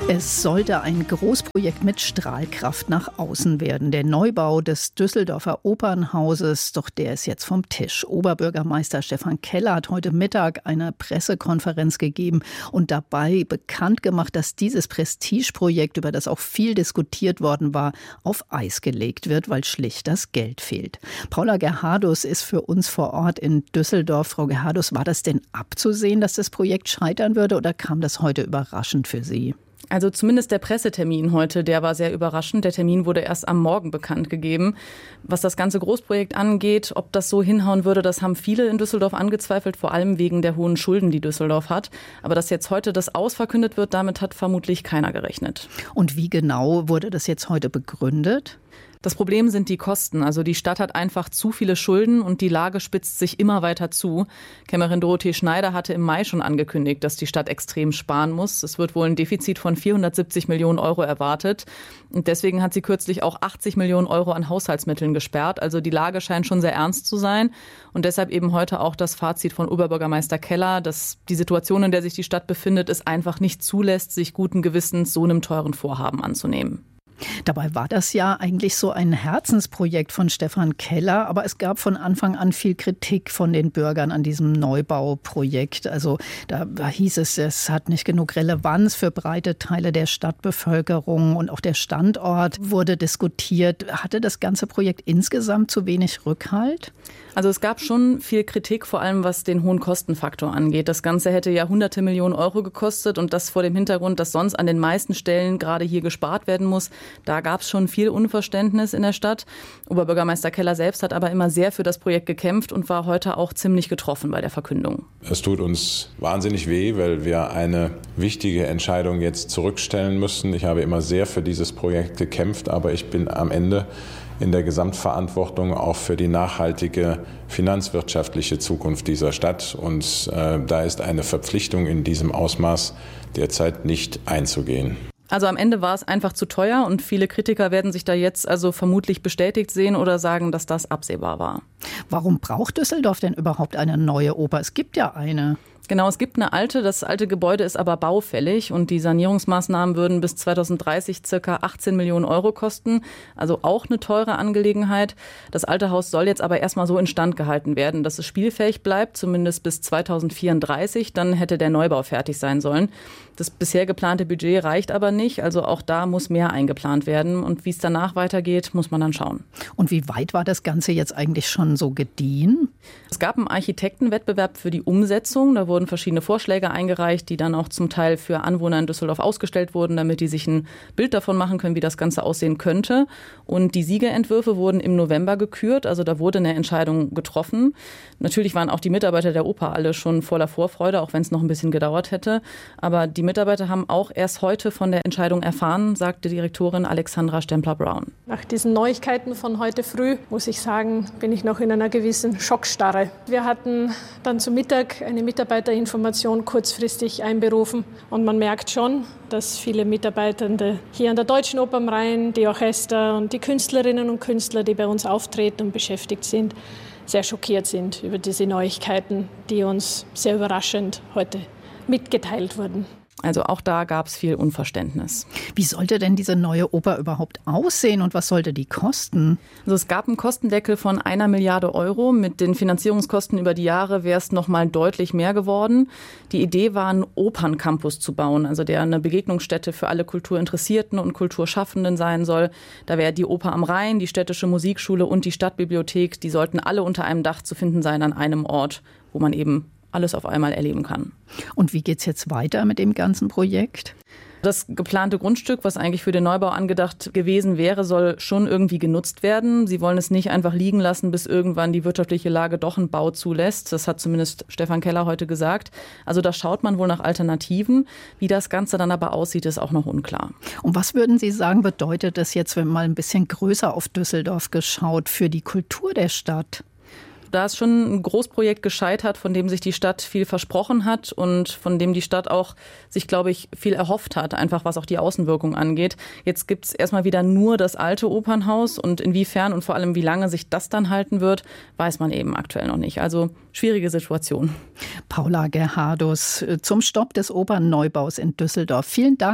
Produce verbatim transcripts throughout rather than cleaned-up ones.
Es sollte ein Großprojekt mit Strahlkraft nach außen werden. Der Neubau des Düsseldorfer Opernhauses, doch der ist jetzt vom Tisch. Oberbürgermeister Stefan Keller hat heute Mittag eine Pressekonferenz gegeben und dabei bekannt gemacht, dass dieses Prestigeprojekt, über das auch viel diskutiert worden war, auf Eis gelegt wird, weil schlicht das Geld fehlt. Paula Gerhardus ist für uns vor Ort in Düsseldorf. Frau Gerhardus, war das denn abzusehen, dass das Projekt scheitern würde, oder kam das heute überraschend für Sie? Also zumindest der Pressetermin heute, der war sehr überraschend. Der Termin wurde erst am Morgen bekannt gegeben. Was das ganze Großprojekt angeht, ob das so hinhauen würde, das haben viele in Düsseldorf angezweifelt, vor allem wegen der hohen Schulden, die Düsseldorf hat. Aber dass jetzt heute das Aus verkündet wird, damit hat vermutlich keiner gerechnet. Und wie genau wurde das jetzt heute begründet? Das Problem sind die Kosten. Also die Stadt hat einfach zu viele Schulden und die Lage spitzt sich immer weiter zu. Kämmerin Dorothee Schneider hatte im Mai schon angekündigt, dass die Stadt extrem sparen muss. Es wird wohl ein Defizit von vierhundertsiebzig Millionen Euro erwartet. Und deswegen hat sie kürzlich auch achtzig Millionen Euro an Haushaltsmitteln gesperrt. Also die Lage scheint schon sehr ernst zu sein. Und deshalb eben heute auch das Fazit von Oberbürgermeister Keller, dass die Situation, in der sich die Stadt befindet, es einfach nicht zulässt, sich guten Gewissens so einem teuren Vorhaben anzunehmen. Dabei war das ja eigentlich so ein Herzensprojekt von Stefan Keller, aber es gab von Anfang an viel Kritik von den Bürgern an diesem Neubauprojekt. Also da hieß es, es hat nicht genug Relevanz für breite Teile der Stadtbevölkerung und auch der Standort wurde diskutiert. Hatte das ganze Projekt insgesamt zu wenig Rückhalt? Also es gab schon viel Kritik, vor allem was den hohen Kostenfaktor angeht. Das Ganze hätte ja hunderte Millionen Euro gekostet und das vor dem Hintergrund, dass sonst an den meisten Stellen gerade hier gespart werden muss. Da gab es schon viel Unverständnis in der Stadt. Oberbürgermeister Keller selbst hat aber immer sehr für das Projekt gekämpft und war heute auch ziemlich getroffen bei der Verkündung. Es tut uns wahnsinnig weh, weil wir eine wichtige Entscheidung jetzt zurückstellen müssen. Ich habe immer sehr für dieses Projekt gekämpft, aber ich bin am Ende in der Gesamtverantwortung auch für die nachhaltige finanzwirtschaftliche Zukunft dieser Stadt. Und äh, da ist eine Verpflichtung in diesem Ausmaß derzeit nicht einzugehen. Also am Ende war es einfach zu teuer und viele Kritiker werden sich da jetzt also vermutlich bestätigt sehen oder sagen, dass das absehbar war. Warum braucht Düsseldorf denn überhaupt eine neue Oper? Es gibt ja eine. Genau, es gibt eine alte, das alte Gebäude ist aber baufällig und die Sanierungsmaßnahmen würden bis zweitausenddreißig circa achtzehn Millionen Euro kosten, also auch eine teure Angelegenheit. Das alte Haus soll jetzt aber erstmal so instand gehalten werden, dass es spielfähig bleibt, zumindest bis zweitausendvierunddreißig, dann hätte der Neubau fertig sein sollen. Das bisher geplante Budget reicht aber nicht, also auch da muss mehr eingeplant werden und wie es danach weitergeht, muss man dann schauen. Und wie weit war das Ganze jetzt eigentlich schon so gediehen? Es gab einen Architektenwettbewerb für die Umsetzung, da wurden verschiedene Vorschläge eingereicht, die dann auch zum Teil für Anwohner in Düsseldorf ausgestellt wurden, damit die sich ein Bild davon machen können, wie das Ganze aussehen könnte. Und die Siegerentwürfe wurden im November gekürt, also da wurde eine Entscheidung getroffen. Natürlich waren auch die Mitarbeiter der Oper alle schon voller Vorfreude, auch wenn es noch ein bisschen gedauert hätte. Aber die Mitarbeiter haben auch erst heute von der Entscheidung erfahren, sagte Direktorin Alexandra Stempler-Brown. Nach diesen Neuigkeiten von heute früh, muss ich sagen, bin ich noch in einer gewissen Schockstarre. Wir hatten dann zu Mittag eine Mitarbeiterinformation kurzfristig einberufen und man merkt schon, dass viele Mitarbeitende hier an der Deutschen Oper am Rhein, die Orchester und die Künstlerinnen und Künstler, die bei uns auftreten und beschäftigt sind, sehr schockiert sind über diese Neuigkeiten, die uns sehr überraschend heute mitgeteilt wurden. Also auch da gab es viel Unverständnis. Wie sollte denn diese neue Oper überhaupt aussehen und was sollte die kosten? Also es gab einen Kostendeckel von einer Milliarde Euro. Mit den Finanzierungskosten über die Jahre wäre es noch mal deutlich mehr geworden. Die Idee war, einen Operncampus zu bauen, also der eine Begegnungsstätte für alle Kulturinteressierten und Kulturschaffenden sein soll. Da wäre die Oper am Rhein, die Städtische Musikschule und die Stadtbibliothek, die sollten alle unter einem Dach zu finden sein an einem Ort, wo man eben alles auf einmal erleben kann. Und wie geht's jetzt weiter mit dem ganzen Projekt? Das geplante Grundstück, was eigentlich für den Neubau angedacht gewesen wäre, soll schon irgendwie genutzt werden. Sie wollen es nicht einfach liegen lassen, bis irgendwann die wirtschaftliche Lage doch einen Bau zulässt. Das hat zumindest Stefan Keller heute gesagt. Also da schaut man wohl nach Alternativen. Wie das Ganze dann aber aussieht, ist auch noch unklar. Und was würden Sie sagen, bedeutet das jetzt, wenn mal ein bisschen größer auf Düsseldorf geschaut, für die Kultur der Stadt? Da ist schon ein Großprojekt gescheitert, von dem sich die Stadt viel versprochen hat und von dem die Stadt auch sich, glaube ich, viel erhofft hat, einfach was auch die Außenwirkung angeht. Jetzt gibt es erstmal wieder nur das alte Opernhaus und inwiefern und vor allem wie lange sich das dann halten wird, weiß man eben aktuell noch nicht. Also schwierige Situation. Paula Gerhardus zum Stopp des Opernneubaus in Düsseldorf. Vielen Dank.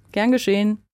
Gern geschehen.